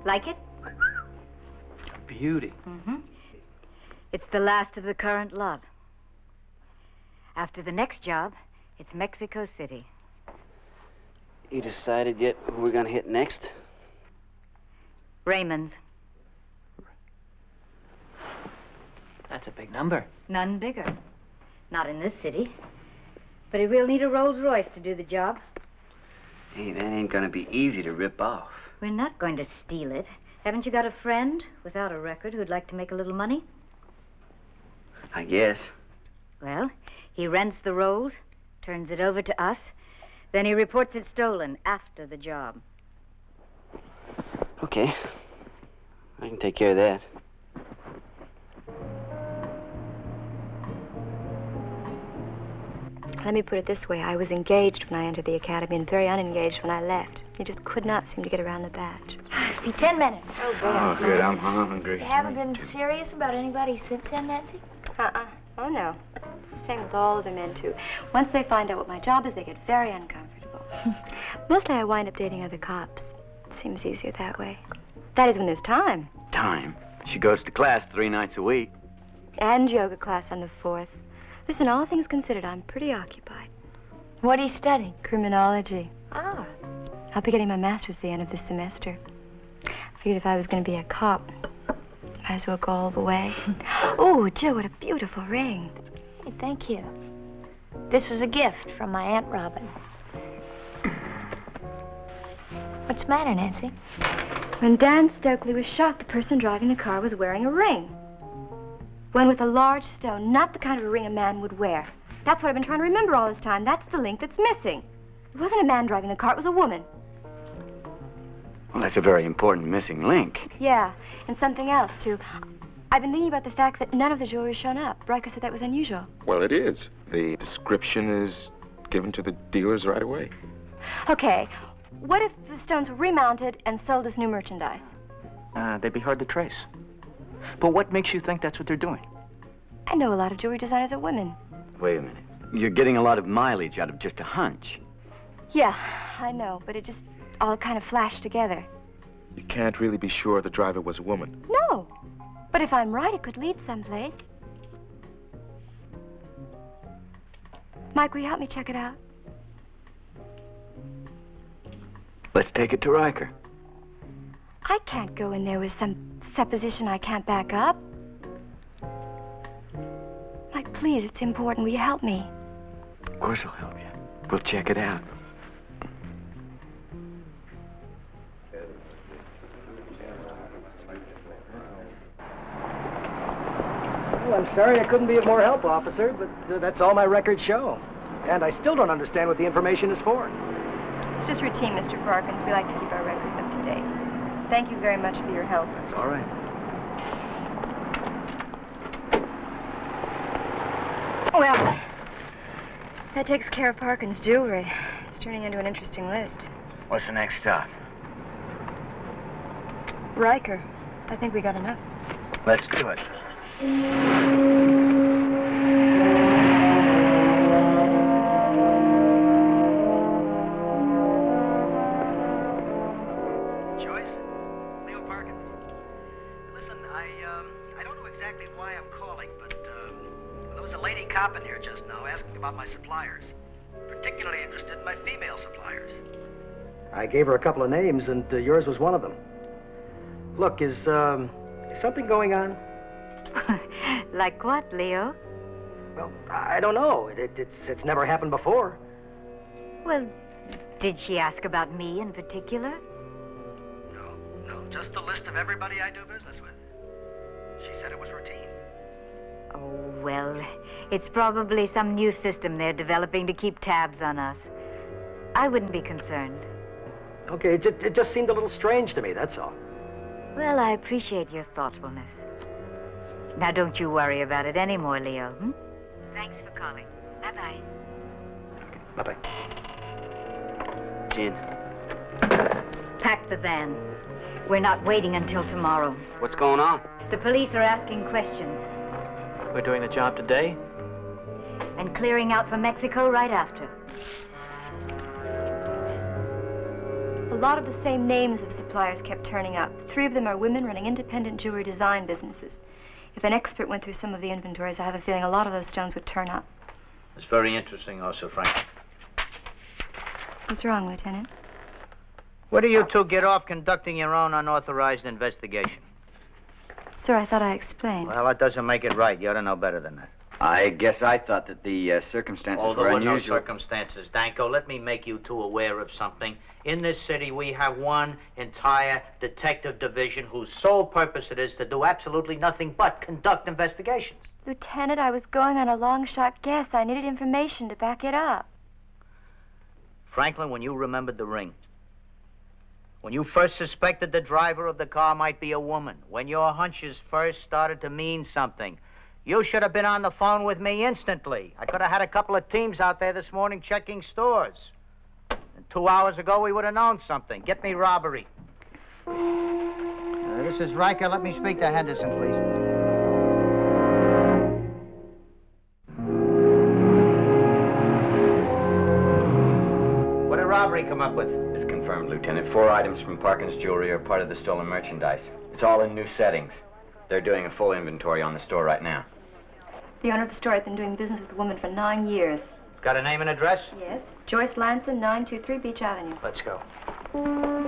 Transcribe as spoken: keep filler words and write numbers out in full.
Like it? Beauty. Mm-hmm. It's the last of the current lot. After the next job, it's Mexico City. You decided yet who we're gonna hit next? Raymond's. That's a big number. None bigger. Not in this city. But we'll need a Rolls Royce to do the job. Hey, that ain't gonna be easy to rip off. We're not going to steal it. Haven't you got a friend without a record who'd like to make a little money? I guess. Well, he rents the Rolls, turns it over to us, then he reports it stolen after the job. Okay. I can take care of that. Let me put it this way. I was engaged when I entered the academy and very unengaged when I left. You just could not seem to get around the badge. It'll be ten minutes. Oh, Oh, good. I'm hungry. You haven't been serious about anybody since then, Nancy? Uh-uh. Oh, no. It's the same with all other men, too. Once they find out what my job is, they get very uncomfortable. Mostly I wind up dating other cops. It seems easier that way. That is when there's time. Time. She goes to class three nights a week. And yoga class on the fourth. Listen, all things considered, I'm pretty occupied. What are you studying? Criminology. Ah. I'll be getting my master's at the end of this semester. I figured if I was going to be a cop, might as well go all the way. Oh, Jill, what a beautiful ring. Hey, thank you. This was a gift from my Aunt Robin. What's the matter, Nancy? When Dan Stokely was shot, the person driving the car was wearing a ring. One with a large stone, not the kind of a ring a man would wear. That's what I've been trying to remember all this time. That's the link that's missing. It wasn't a man driving the car, it was a woman. Well, that's a very important missing link. Yeah, and something else, too. I've been thinking about the fact that none of the jewelry's shown up. Riker said that was unusual. Well, it is. The description is given to the dealers right away. Okay, what if the stones were remounted and sold as new merchandise? Uh, they'd be hard to trace. But what makes you think that's what they're doing? I know a lot of jewelry designers are women. Wait a minute. You're getting a lot of mileage out of just a hunch. Yeah, I know, but it just all kind of flashed together. You can't really be sure the driver was a woman. No, but if I'm right, it could lead someplace. Mike, will you help me check it out? Let's take it to Riker. I can't go in there with some supposition I can't back up. Mike, please, it's important. Will you help me? Of course I'll help you. We'll check it out. Well, I'm sorry I couldn't be of more help, officer, but uh, that's all my records show. And I still don't understand what the information is for. It's just routine, Mister Parkins. We like to keep our records up to date. Thank you very much for your help. It's all right. Well, that takes care of Parkins' jewelry. It's turning into an interesting list. What's the next stop? Riker. I think we got enough. Let's do it. Joyce? Leo Parkins. Listen, I, um, I don't know exactly why I'm calling, but, um, there was a lady cop in here just now asking about my suppliers. Particularly interested in my female suppliers. I gave her a couple of names, and uh, yours was one of them. Look, is, um, is something going on? Like what, Leo? Well, I don't know. It, it, it's, it's never happened before. Well, did she ask about me in particular? No, no, just a list of everybody I do business with. She said it was routine. Oh, well, it's probably some new system they're developing to keep tabs on us. I wouldn't be concerned. Okay, it just, it just seemed a little strange to me, that's all. Well, I appreciate your thoughtfulness. Now, don't you worry about it anymore, Leo. Hmm? Thanks for calling. Bye-bye. Bye-bye. Jen. Pack the van. We're not waiting until tomorrow. What's going on? The police are asking questions. We're doing the job today? And clearing out for Mexico right after. lot of the same names of suppliers kept turning up. Three of them are women running independent jewelry design businesses. If an expert went through some of the inventories, I have a feeling a lot of those stones would turn up. It's very interesting also, Frank. What's wrong, Lieutenant? Where do you two get off conducting your own unauthorized investigation? Sir, I thought I explained. Well, that doesn't make it right. You ought to know better than that. I guess I thought that the uh, circumstances Oh, were there were no unusual. circumstances, Danko. Let me make you two aware of something. In this city, we have one entire detective division whose sole purpose it is to do absolutely nothing but conduct investigations. Lieutenant, I was going on a long shot guess. I needed information to back it up. Franklin, when you remembered the ring, when you first suspected the driver of the car might be a woman, when your hunches first started to mean something, you should have been on the phone with me instantly. I could have had a couple of teams out there this morning checking stores. And two hours ago, we would have known something. Get me robbery. Uh, this is Riker. Let me speak to Henderson, please. What did robbery come up with? It's confirmed, Lieutenant. Four items from Parkins Jewelry are part of the stolen merchandise. It's all in new settings. They're doing a full inventory on the store right now. The owner of the store has been doing business with the woman for nine years. Got a name and address? Yes, Joyce Lanson, nine two three Beach Avenue. Let's go.